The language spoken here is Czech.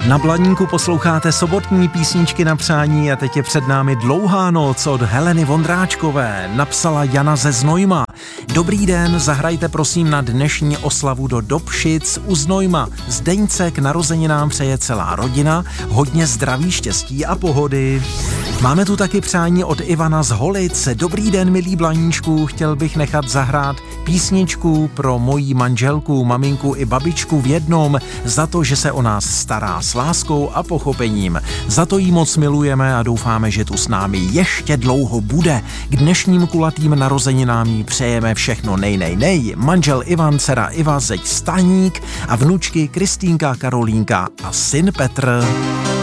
Na Blaníku posloucháte sobotní písničky na přání a teď je před námi Dlouhá noc od Heleny Vondráčkové, napsala Jana ze Znojma. Dobrý den, zahrajte prosím na dnešní oslavu do Dobšic u Znojma. Zdeňce k narozeninám přeje celá rodina, hodně zdraví, štěstí a pohody. Máme tu taky přání od Ivana z Holic. Dobrý den, milý Blaníčku, chtěl bych nechat zahrát písničku pro moji manželku, maminku i babičku v jednom, za to, že se o nás stará s láskou a pochopením. Za to jí moc milujeme a doufáme, že tu s námi ještě dlouho bude. K dnešním kulatým narozeninám jí přejeme všechno nej. Manžel Ivan, dcera Iva, zeď Staník a vnučky Kristýnka, Karolínka a syn Petr.